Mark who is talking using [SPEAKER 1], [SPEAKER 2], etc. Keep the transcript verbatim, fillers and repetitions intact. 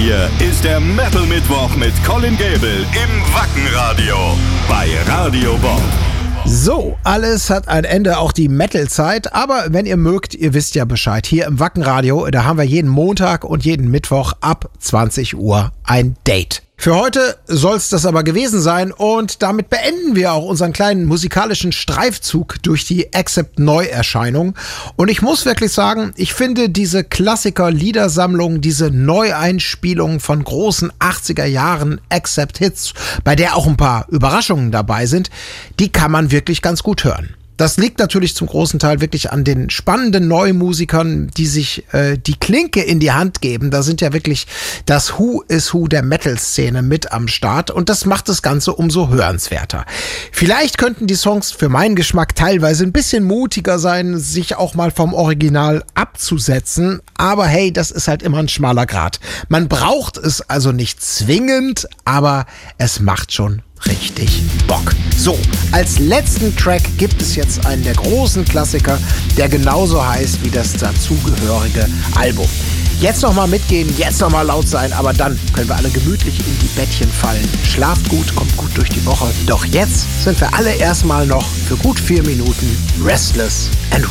[SPEAKER 1] hier ist der Metal Mittwoch mit Colin Gable im Wackenradio bei Radio Bob.
[SPEAKER 2] So, alles hat ein Ende, auch die Metal-Zeit. Aber wenn ihr mögt, ihr wisst ja Bescheid. Hier im Wackenradio, da haben wir jeden Montag und jeden Mittwoch ab zwanzig Uhr ein Date. Für heute soll es das aber gewesen sein und damit beenden wir auch unseren kleinen musikalischen Streifzug durch die Accept-Neuerscheinung. Und ich muss wirklich sagen, ich finde diese Klassiker-Liedersammlung, diese Neueinspielung von großen achtziger Jahren Accept-Hits, bei der auch ein paar Überraschungen dabei sind, die kann man wirklich ganz gut hören. Das liegt natürlich zum großen Teil wirklich an den spannenden Neumusikern, die sich äh, die Klinke in die Hand geben. Da sind ja wirklich das Who is Who der Metal-Szene mit am Start und das macht das Ganze umso hörenswerter. Vielleicht könnten die Songs für meinen Geschmack teilweise ein bisschen mutiger sein, sich auch mal vom Original abzusetzen, aber hey, das ist halt immer ein schmaler Grat. Man braucht es also nicht zwingend, aber es macht schon richtig Bock. So, als letzten Track gibt es jetzt einen der großen Klassiker, der genauso heißt wie das dazugehörige Album. Jetzt nochmal mitgehen, jetzt nochmal laut sein, aber dann können wir alle gemütlich in die Bettchen fallen. Schlaft gut, kommt gut durch die Woche. Doch jetzt sind wir alle erstmal noch für gut vier Minuten restless and